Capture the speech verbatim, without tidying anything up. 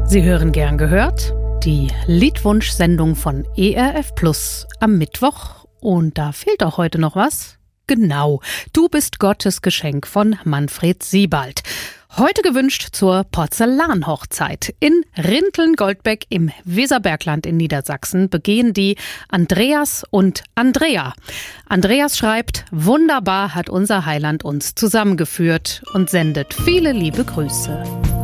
Sie hören gern gehört, die Liedwunsch-Sendung von E R F Plus am Mittwoch. Und da fehlt auch heute noch was. Genau, Du bist Gottes Geschenk von Manfred Siebald. Heute gewünscht zur Porzellanhochzeit. In Rinteln-Goldbeck im Weserbergland in Niedersachsen begehen die Andreas und Andrea. Andreas schreibt: Wunderbar hat unser Heiland uns zusammengeführt und sendet viele liebe Grüße.